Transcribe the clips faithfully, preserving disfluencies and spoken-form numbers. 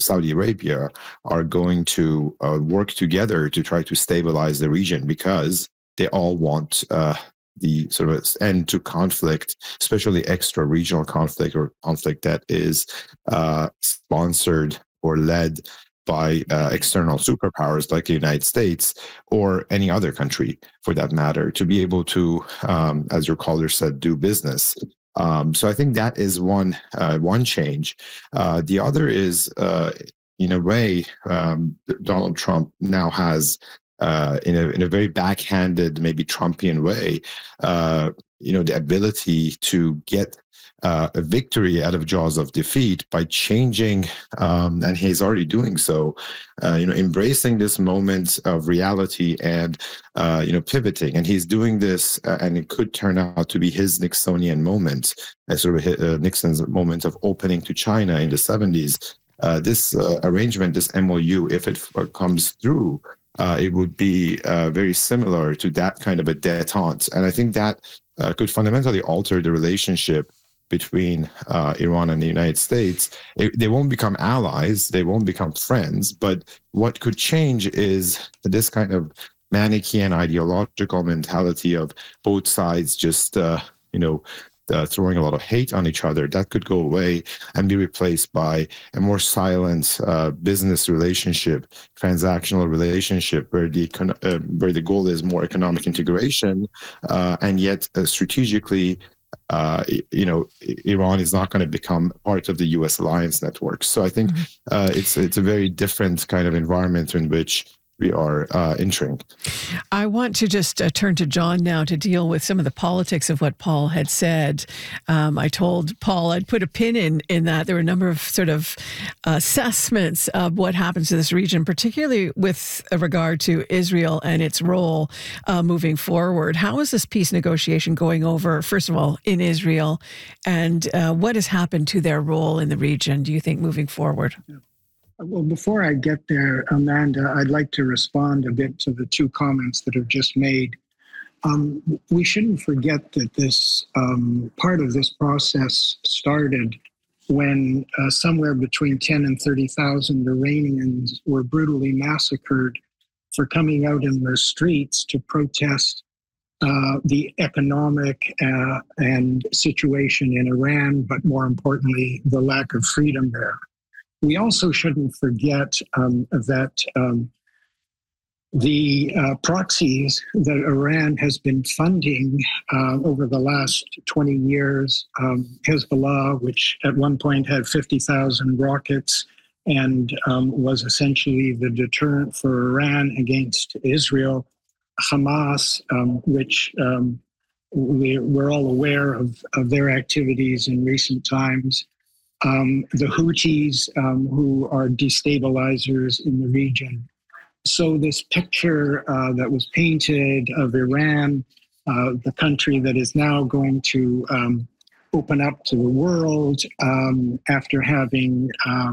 Saudi Arabia are going to uh, work together to try to stabilize the region, because they all want uh, the sort of end to conflict, especially extra-regional conflict or conflict that is uh, sponsored or led by uh, external superpowers like the United States or any other country, for that matter, to be able to, um, as your caller said, do business. Um, so I think that is one uh, one change. Uh, the other is, uh, in a way, um, Donald Trump now has, uh, in a in a very backhanded, maybe Trumpian way, uh, you know, the ability to get uh, a victory out of jaws of defeat by changing, um, and he's already doing so, uh, you know, embracing this moment of reality and, uh, you know, pivoting. And he's doing this, uh, and it could turn out to be his Nixonian moment, uh, sort of uh, Nixon's moment of opening to China in the seventies. Uh, this uh, arrangement, this M O U, if it uh, comes through, uh, it would be uh, very similar to that kind of a détente. And I think that uh, could fundamentally alter the relationship between uh, Iran and the United States. It, they won't become allies, they won't become friends, but what could change is this kind of Manichaean ideological mentality of both sides just, uh, you know, uh, throwing a lot of hate on each other. That could go away and be replaced by a more silent uh, business relationship, transactional relationship, where the uh, where the goal is more economic integration, uh, and yet uh, strategically, Uh, you know, Iran is not going to become part of the U S alliance network. So I think uh, it's it's a very different kind of environment in which we are uh, entering. I want to just uh, turn to John now to deal with some of the politics of what Paul had said. Um, I told Paul I'd put a pin in, in that. There were a number of sort of assessments of what happens to this region, particularly with regard to Israel and its role uh, moving forward. How is this peace negotiation going over, first of all, in Israel, and uh, what has happened to their role in the region, do you think, moving forward? Yeah. Well, before I get there, Amanda, I'd like to respond a bit to the two comments that have just made. Um, we shouldn't forget that this um, part of this process started when uh, somewhere between ten and thirty thousand Iranians were brutally massacred for coming out in the streets to protest uh, the economic uh, and situation in Iran, but more importantly, the lack of freedom there. We also shouldn't forget um, that um, the uh, proxies that Iran has been funding uh, over the last twenty years, um, Hezbollah, which at one point had fifty thousand rockets and um, was essentially the deterrent for Iran against Israel, Hamas, um, which um, we, we're all aware of, of their activities in recent times, Um, the Houthis, um, who are destabilizers in the region. So this picture uh, that was painted of Iran, uh, the country that is now going to um, open up to the world um, after having um,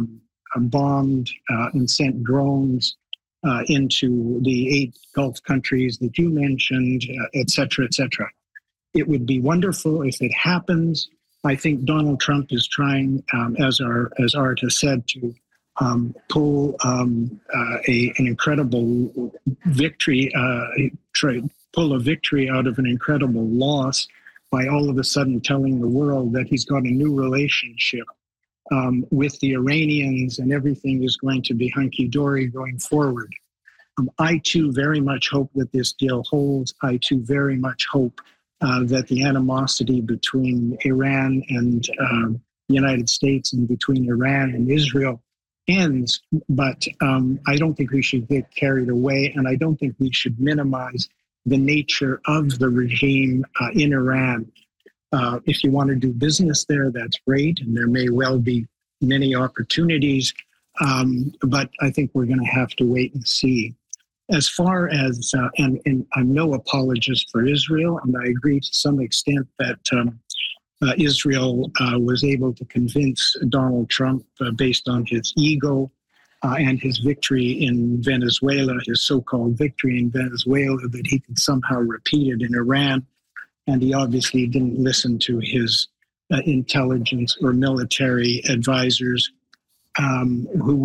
bombed uh, and sent drones uh, into the eight Gulf countries that you mentioned, uh, et cetera, et cetera. It would be wonderful if it happens. I think Donald Trump is trying, um, as our as Art has said, to um, pull um, uh, a an incredible victory, uh, try, pull a victory out of an incredible loss by all of a sudden telling the world that he's got a new relationship um, with the Iranians and everything is going to be hunky-dory going forward. Um, I too very much hope that this deal holds. I too very much hope Uh, that the animosity between Iran and um, the United States and between Iran and Israel ends. But um, I don't think we should get carried away, and I don't think we should minimize the nature of the regime uh, in Iran. Uh, if you want to do business there, that's great, and there may well be many opportunities, um, but I think we're going to have to wait and see. As far as, uh, and, and I'm no apologist for Israel, and I agree to some extent that um, uh, Israel uh, was able to convince Donald Trump, uh, based on his ego uh, and his victory in Venezuela, his so-called victory in Venezuela, that he could somehow repeat it in Iran. And he obviously didn't listen to his uh, intelligence or military advisors um, who